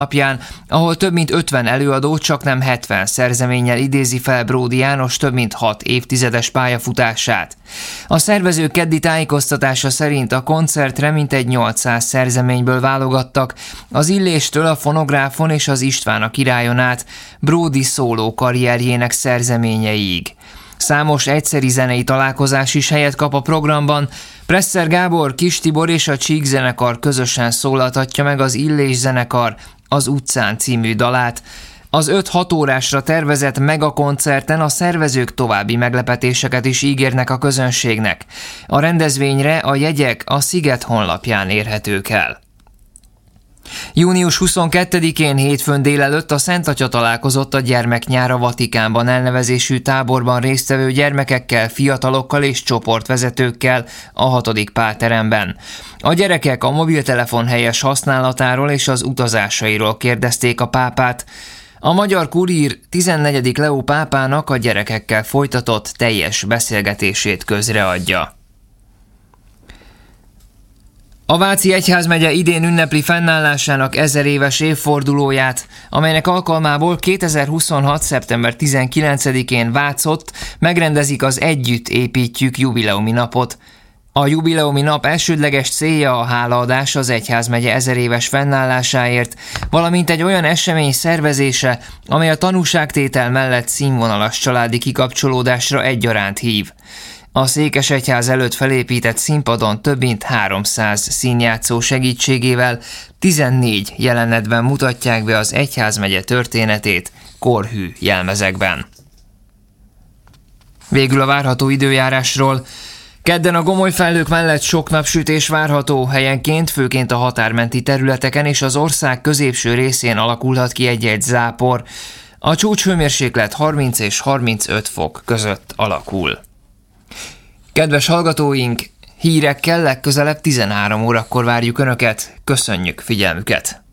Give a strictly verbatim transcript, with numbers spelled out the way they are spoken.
napján, ahol több mint ötven előadó csak nem hetven szerzeménnyel idézi fel Bródy János több mint hat évtizedes pályafutását. A szervező keddi tájékoztatása szerint a koncertre mintegy nyolcszáz szerzeményből válogattak, az Illéstől a Fonográfon és az István a királyon át Bródy szóló karrierjének szerzeményeiig. Számos egyszeri zenei találkozás is helyet kap a programban. Presser Gábor, Kis Tibor és a Csík zenekar közösen szólaltatja meg az Illés zenekar Az utcán című dalát. Az öt-hat órásra tervezett megakoncerten a szervezők további meglepetéseket is ígérnek a közönségnek. A rendezvényre a jegyek a Sziget honlapján érhetők el. június huszonkettedikén hétfőn délelőtt a Szent Atya találkozott a Gyermeknyár a Vatikánban elnevezésű táborban résztvevő gyermekekkel, fiatalokkal és csoportvezetőkkel a hatodik Pálteremben. A gyerekek a mobiltelefon helyes használatáról és az utazásairól kérdezték a pápát. A Magyar Kurír tizennegyedik Leó pápának a gyerekekkel folytatott teljes beszélgetését közreadja. A Váci Egyházmegye idén ünnepli fennállásának ezer éves évfordulóját, amelynek alkalmából kétezer-huszonhat. szeptember tizenkilencedikén Vácott megrendezik az Együtt építjük jubileumi napot. A jubileumi nap elsődleges célja a hálaadás az egyházmegye ezer éves fennállásáért, valamint egy olyan esemény szervezése, amely a tanúságtétel mellett színvonalas családi kikapcsolódásra egyaránt hív. A Székesegyház előtt felépített színpadon több mint háromszáz színjátszó segítségével tizennégy jelenetben mutatják be az egyházmegye történetét korhű jelmezekben. Végül a várható időjárásról. Kedden a Gomolyfellők mellett sok napsütés várható, helyenként, főként a határmenti területeken és az ország középső részén alakulhat ki egy-egy zápor. A csúcshőmérséklet harminc és harmincöt fok között alakul. Kedves hallgatóink, hírekkel legközelebb tizenhárom órakor várjuk Önöket, köszönjük figyelmüket!